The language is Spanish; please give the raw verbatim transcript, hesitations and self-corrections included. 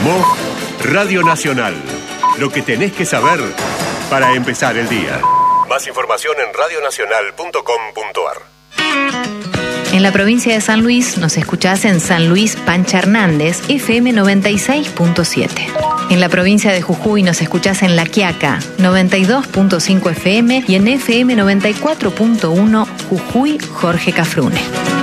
informó Radio Nacional. Lo que tenés que saber para empezar el día. Más información en radio nacional punto com punto a r. En la provincia de San Luis nos escuchás en San Luis Pancha Hernández, F M noventa y seis punto siete. En la provincia de Jujuy nos escuchás en La Quiaca, noventa y dos punto cinco F M y en F M noventa y cuatro punto uno Jujuy Jorge Cafrune.